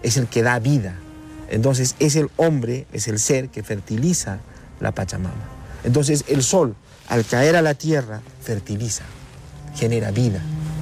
es el que da vida. Entonces es el hombre, es el ser que fertiliza la Pachamama. Entonces el sol, al caer a la tierra, fertiliza, genera vida.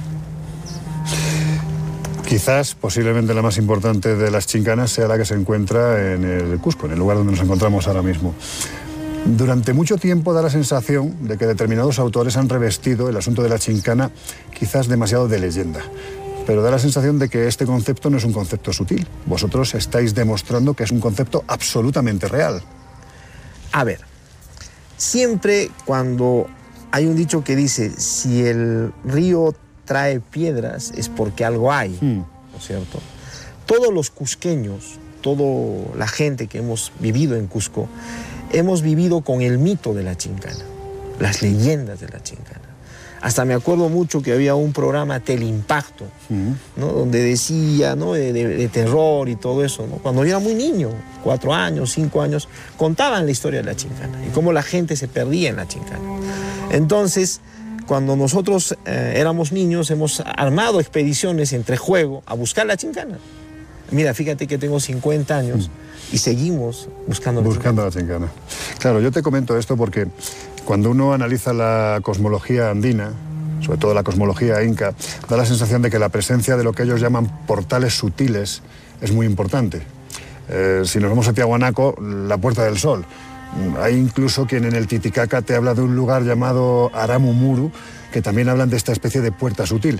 Quizás, posiblemente la más importante de las chincanas sea la que se encuentra en el Cusco, en el lugar donde nos encontramos ahora mismo. Durante mucho tiempo da la sensación de que determinados autores han revestido el asunto de la chincana quizás demasiado de leyenda. Pero da la sensación de que este concepto no es un concepto sutil. Vosotros estáis demostrando que es un concepto absolutamente real. A ver, siempre cuando hay un dicho que dice, si el río trae piedras es porque algo hay, ¿no es cierto? Todos los cusqueños, toda la gente que hemos vivido en Cusco, hemos vivido con el mito de la chincana, las leyendas de la chincana. Hasta me acuerdo mucho que había un programa Teleimpacto, ¿no? Donde decía, ¿no? de terror y todo eso, ¿no? Cuando yo era muy niño, 4 años, 5 años, contaban la historia de la chincana y cómo la gente se perdía en la chincana. Entonces, cuando nosotros éramos niños, hemos armado expediciones entre juego a buscar la chincana. Mira, fíjate que tengo 50 años y seguimos buscando la chincana. Claro, yo te comento esto porque cuando uno analiza la cosmología andina, sobre todo la cosmología inca, da la sensación de que la presencia de lo que ellos llaman portales sutiles es muy importante. Si nos vamos a Tiahuanaco, la Puerta del Sol. Hay incluso quien en el Titicaca te habla de un lugar llamado Aramumuru, que también hablan de esta especie de puerta sutil.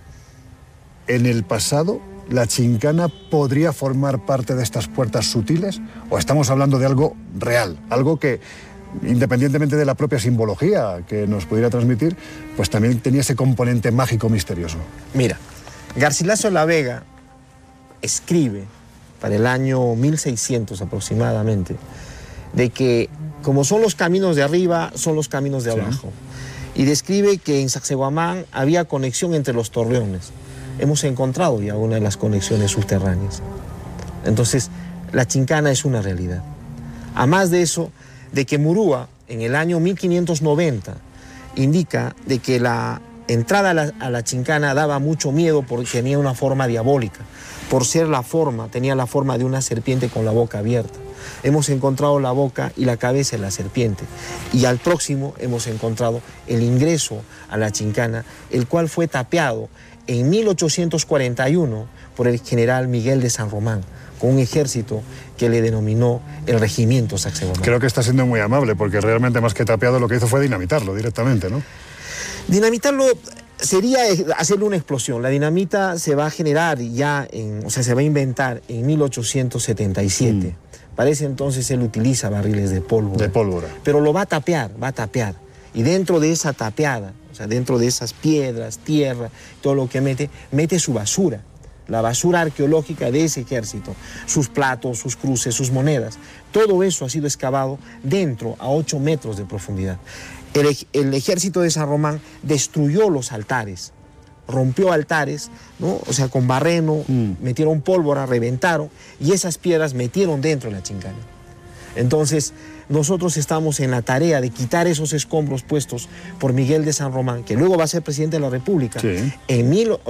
En el pasado, ¿la chincana podría formar parte de estas puertas sutiles? ¿O estamos hablando de algo real? Algo que, independientemente de la propia simbología que nos pudiera transmitir, pues también tenía ese componente mágico misterioso. Mira, Garcilaso de la Vega escribe, para el año 1600 aproximadamente, de que como son los caminos de arriba, son los caminos de abajo. Y describe que en Sacsayhuamán había conexión entre los torreones. Hemos encontrado ya una de las conexiones subterráneas. Entonces, la chincana es una realidad. A más de eso, de que Murúa, en el año 1590, indica de que la entrada a la chincana daba mucho miedo porque tenía una forma diabólica. Por ser tenía la forma de una serpiente con la boca abierta. Hemos encontrado la boca y la cabeza de la serpiente. Y al próximo hemos encontrado el ingreso a la chincana, el cual fue tapeado en 1841 por el general Miguel de San Román, con un ejército que le denominó el Regimiento Sacsayhuamán. Creo que está siendo muy amable, porque realmente más que tapeado lo que hizo fue dinamitarlo directamente, ¿no? Dinamitarlo sería hacerle una explosión. La dinamita se va a generar ya, se va a inventar en 1877. Para ese entonces él utiliza barriles de pólvora. De pólvora. Pero lo va a tapear. Y dentro de esa tapeada, dentro de esas piedras, tierra, todo lo que mete su basura. La basura arqueológica de ese ejército. Sus platos, sus cruces, sus monedas. Todo eso ha sido excavado dentro, a 8 metros de profundidad. El ejército de San Román destruyó los altares. Rompió altares, ¿no? Con barreno, metieron pólvora, reventaron, y esas piedras metieron dentro de la chincana. Entonces, nosotros estamos en la tarea de quitar esos escombros puestos por Miguel de San Román, que luego va a ser presidente de la República, en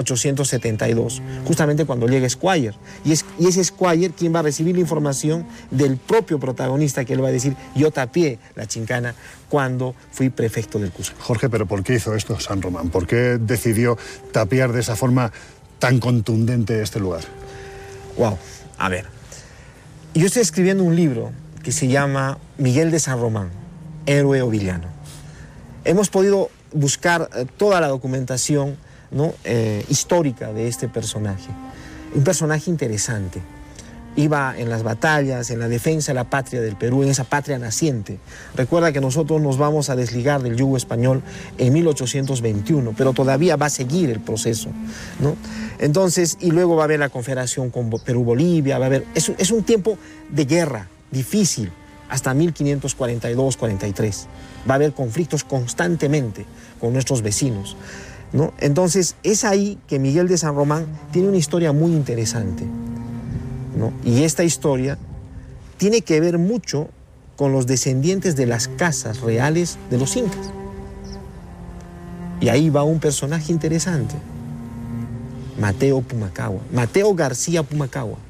1872, justamente cuando llega Squire. Y es Squire quien va a recibir la información del propio protagonista, que él va a decir, yo tapié la chincana cuando fui prefecto del Cusco. Jorge, ¿pero por qué hizo esto San Román? ¿Por qué decidió tapiar de esa forma tan contundente este lugar? Wow, a ver, yo estoy escribiendo un libro que se llama Miguel de San Román, héroe o villano. Hemos podido buscar toda la documentación, ¿no? Histórica de este personaje. Un personaje interesante. Iba en las batallas, en la defensa de la patria del Perú, en esa patria naciente. Recuerda que nosotros nos vamos a desligar del yugo español en 1821, pero todavía va a seguir el proceso, ¿no? Entonces, y luego va a haber la confederación con Perú-Bolivia, es un tiempo de guerra, difícil, hasta 1542-43. Va a haber conflictos constantemente con nuestros vecinos, ¿no? Entonces, es ahí que Miguel de San Román tiene una historia muy interesante, ¿no? Y esta historia tiene que ver mucho con los descendientes de las casas reales de los incas. Y ahí va un personaje interesante, Mateo Pumacahua, Mateo García Pumacahua.